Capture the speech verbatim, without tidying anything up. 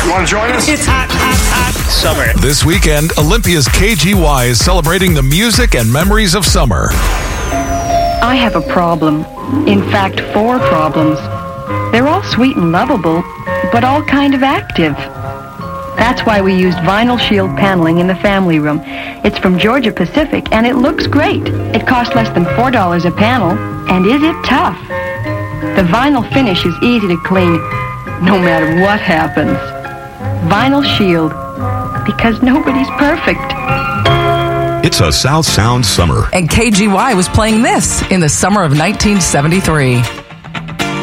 You want to join us? It's hot, hot, hot summer. This weekend, Olympia's K G Y is celebrating the music and memories of summer. I have a problem. In fact, four problems. They're all sweet and lovable, but all kind of active. That's why we used Vinyl Shield paneling in the family room. It's from Georgia Pacific, and it looks great. It costs less than four dollars a panel, and is it tough? The vinyl finish is easy to clean, no matter what happens. Vinyl Shield, because nobody's perfect. It's a South Sound summer. And K G Y was playing this in the summer of nineteen seventy-three.